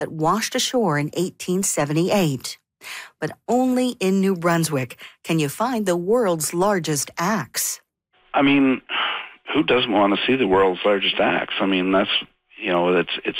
that washed ashore in 1878. But only in New Brunswick can you find the world's largest axe. I mean, who doesn't want to see the world's largest axe? I mean, that's, it's